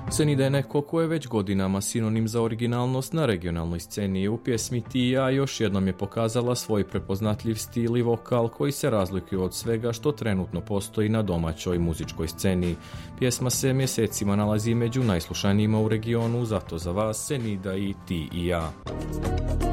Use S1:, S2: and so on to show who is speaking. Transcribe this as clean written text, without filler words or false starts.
S1: Senida je neko ko je već godinama sinonim za originalnost na regionalnoj sceni. U pjesmi Ti i ja još jednom je pokazala svoj prepoznatljiv stil i vokal koji se razlikuje od svega što trenutno postoji na domaćoj muzičkoj sceni. Pjesma se mjesecima nalazi među najslušanijima u regionu, zato za vas Senida i Ti i ja.